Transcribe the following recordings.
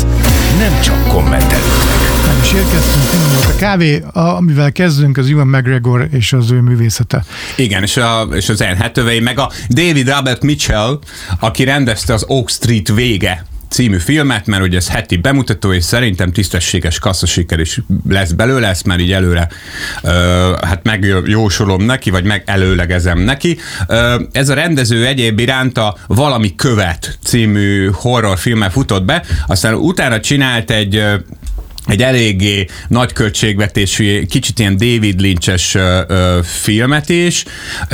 lesz. Nem csak kommentelőknek. Nem is érkeztünk, nem volt a kávé, amivel kezdünk, az Ewan McGregor és az ő művészete. Igen, és az Anne Hathaway, meg a David Robert Mitchell, aki rendezte az Oak Street vége című filmet, mert ugye ez heti bemutató, és szerintem tisztességes kasszasiker is lesz belőle, ezt már így előre hát megjósolom neki, vagy megelőlegezem neki. Ez a rendező egyéb iránt a Valami követ című horrorfilmmel futott be, aztán utána csinált egy eléggé nagy költségvetésű, kicsit ilyen David Lynch-es filmet is,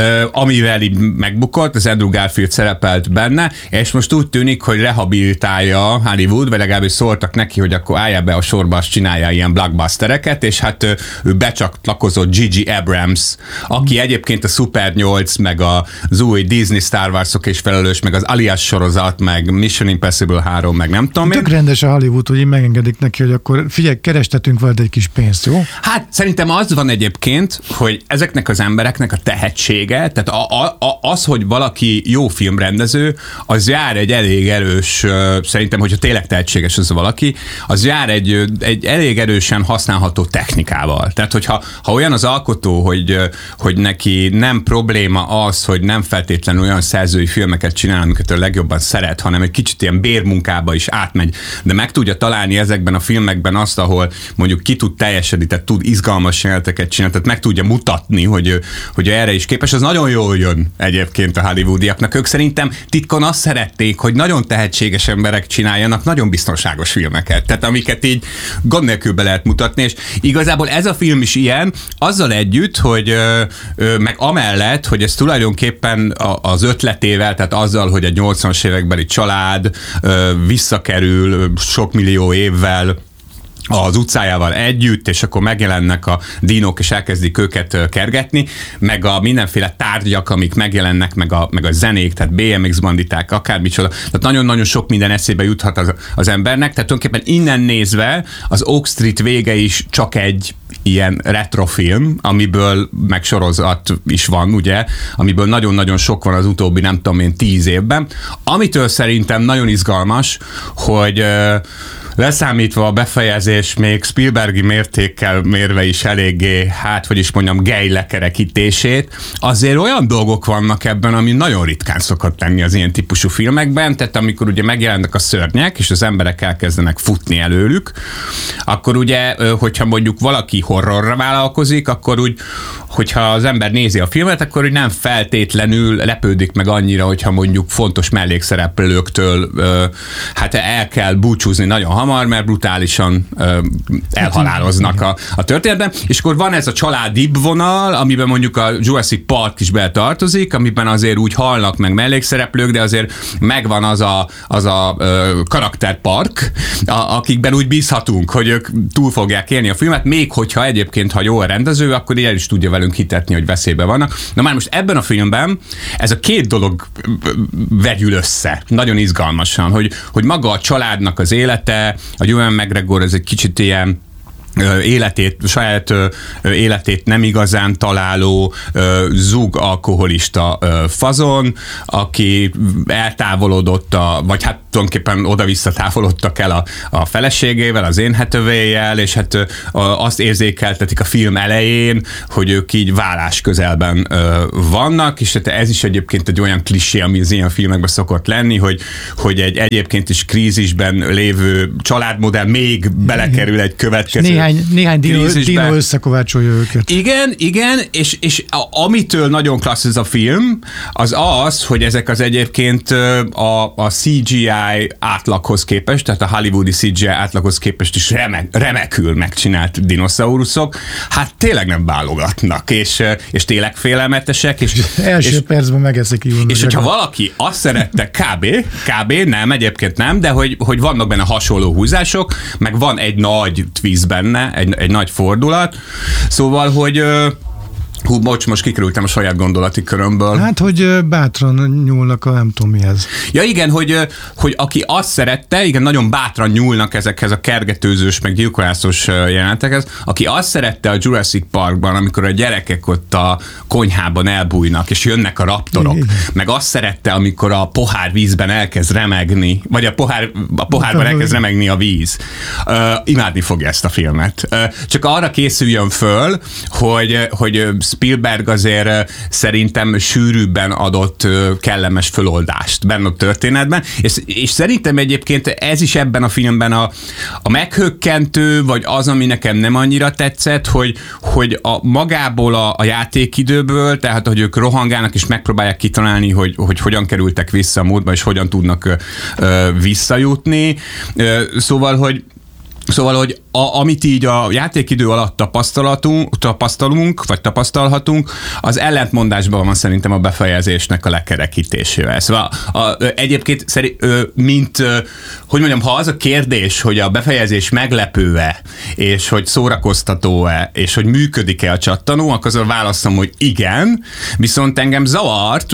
amivel így megbukott, az Andrew Garfield szerepelt benne, és most úgy tűnik, hogy rehabilitálja Hollywood, vagy legalábbis szóltak neki, hogy akkor állja be a sorba, azt csinálja ilyen blockbustereket, és hát ő becsatlakozott J.J. Abrams, aki egyébként a Super 8, meg az új Disney Star Wars-ok is felelős, meg az Alias sorozat, meg Mission Impossible 3, meg nem tudom én. Tök rendes a Hollywood, hogy megengedik neki, hogy akkor figyelj, kerestetünk veled egy kis pénzt, jó? Hát szerintem az van egyébként, hogy ezeknek az embereknek a tehetsége, tehát az, hogy valaki jó filmrendező, az jár egy elég erős, szerintem, hogyha tényleg tehetséges az valaki, az jár egy elég erősen használható technikával. Tehát, hogyha olyan az alkotó, hogy neki nem probléma az, hogy nem feltétlenül olyan szerzői filmeket csinál, amiket a legjobban szeret, hanem egy kicsit ilyen bérmunkába is átmegy, de meg tudja találni ezekben a filmekben azt, ahol mondjuk ki tud teljesedni, tehát tud izgalmas jeleneteket csinálni, tehát meg tudja mutatni, hogy erre is képes, az nagyon jól jön egyébként a hollywoodiaknak. Ők szerintem titkon azt szerették, hogy nagyon tehetséges emberek csináljanak nagyon biztonságos filmeket, tehát amiket így gond nélkül be lehet mutatni, és igazából ez a film is ilyen, azzal együtt, hogy meg amellett, hogy ez tulajdonképpen az ötletével, tehát azzal, hogy egy 80-as évekbeli család visszakerül sok millió évvel az utcájával együtt, és akkor megjelennek a dinók, és elkezdik őket kergetni, meg a mindenféle tárgyak, amik megjelennek, meg a zenék, tehát BMX banditák, akármicsoda. Tehát nagyon-nagyon sok minden eszébe juthat az embernek, tehát tulajdonképpen innen nézve az Oak Street vége is csak egy ilyen retrofilm, amiből meg sorozat is van, ugye, amiből nagyon-nagyon sok van az utóbbi, nem tudom én, 10 évben. Amitől szerintem nagyon izgalmas, hogy leszámítva a befejezés még Spielbergi mértékkel mérve is eléggé, hát hogy is mondjam, gay lekerekítését, azért olyan dolgok vannak ebben, ami nagyon ritkán szokott lenni az ilyen típusú filmekben, tehát amikor ugye megjelennek a szörnyek, és az emberek elkezdenek futni előlük, akkor ugye, hogyha mondjuk valaki horrorra vállalkozik, akkor úgy, hogyha az ember nézi a filmet, akkor úgy nem feltétlenül lepődik meg annyira, hogyha mondjuk fontos mellékszereplőktől hát el kell búcsúzni nagyon hamar, mert brutálisan elhaláloznak a történetben, és akkor van ez a családibb vonal, amiben mondjuk a Jurassic Park is beletartozik, amiben azért úgy halnak meg mellékszereplők, de azért megvan az a karakterpark, akikben úgy bízhatunk, hogy ők túl fogják élni a filmet, még hogyha egyébként, ha jó a rendező, akkor el is tudja velünk hitetni, hogy veszélybe vannak. Na már most ebben a filmben ez a két dolog vegyül össze, nagyon izgalmasan, hogy maga a családnak az élete, a Ewan McGregor ez egy kicsit ilyen saját életét nem igazán találó zug alkoholista fazon, aki eltávolodott, vagy hát tulajdonképpen oda-vissza távolodtak el a feleségével, az Anne Hathaway-jel, és hát azt érzékeltetik a film elején, hogy ők így válás közelben vannak, és hát ez is egyébként egy olyan klisé, ami az ilyen filmekben szokott lenni, hogy egy egyébként is krízisben lévő családmodell még belekerül egy következő Néhány dino összekovácsolja őket. Igen, és amitől nagyon klassz ez a film, az, hogy ezek az egyébként a CGI átlaghoz képest, tehát a hollywoodi CGI átlaghoz képest is remekül megcsinált dinoszauruszok, hát tényleg nem válogatnak, és tényleg félelmetesek. Első percben megeszik így. És hogyha valaki azt szerette kb. Nem, egyébként nem, de hogy vannak benne hasonló húzások, meg van egy nagy twist benne, egy nagy fordulat. Szóval, Hú, most kikerültem a saját gondolati körömből. Hát, hogy bátran nyúlnak a nem tudom mihez. Ja igen, hogy aki azt szerette, igen, nagyon bátran nyúlnak ezekhez a kergetőzős, meg gyilkolászos jelenetekhez, aki azt szerette a Jurassic Parkban, amikor a gyerekek ott a konyhában elbújnak, és jönnek a raptorok, igen. Meg azt szerette, amikor a pohár vízben elkezd remegni, vagy a pohárban elkezd remegni a víz. Imádni fogja ezt a filmet. Csak arra készüljön föl, hogy Spielberg azért szerintem sűrűbben adott kellemes föloldást benne a történetben, és szerintem egyébként ez is ebben a filmben a meghökkentő, vagy az, ami nekem nem annyira tetszett, hogy a magából a játékidőből, tehát hogy ők rohangálnak és megpróbálják kitalálni, hogy hogyan kerültek vissza a múltba, és hogyan tudnak visszajutni. Szóval, hogy amit így a játékidő alatt tapasztalhatunk, az ellentmondásban van szerintem a befejezésnek a lekerekítésével. Szóval egyébként hogy mondjam, ha az a kérdés, hogy a befejezés meglepő-e, és hogy szórakoztató-e, és hogy működik-e a csattanó, akkor az a válaszom, hogy igen, viszont engem zavart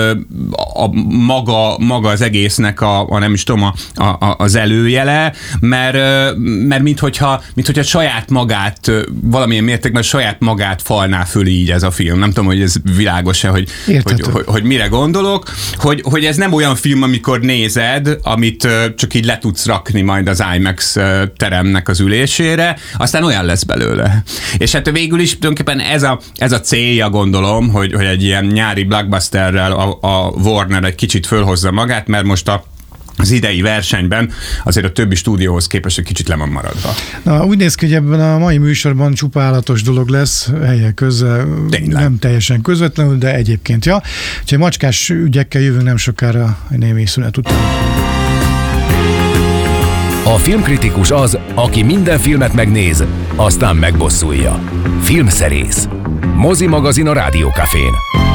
maga az egésznek nem is tudom, az előjele, mert minthogyha saját magát, valamilyen mértékben saját magát falná föl így ez a film. Nem tudom, hogy ez világos-e, hogy mire gondolok, hogy ez nem olyan film, amikor nézed, amit csak így le tudsz rakni majd az IMAX teremnek az ülésére, aztán olyan lesz belőle. És hát végül is tulajdonképpen ez a célja, gondolom, hogy egy ilyen nyári blockbusterrel a Warner egy kicsit fölhozza magát, mert most az idei versenyben azért a többi stúdióhoz képest egy kicsit le van maradva. Na, úgy néz ki, hogy ebben a mai műsorban csupa állatos dolog lesz, helyek közzel, nem teljesen közvetlenül, de egyébként, ja. Úgyhogy macskás ügyekkel jövünk nem sokára egy némi szünet után. A filmkritikus az, aki minden filmet megnéz, aztán megbosszulja. Filmszerész. Mozi magazin a Rádió Cafén.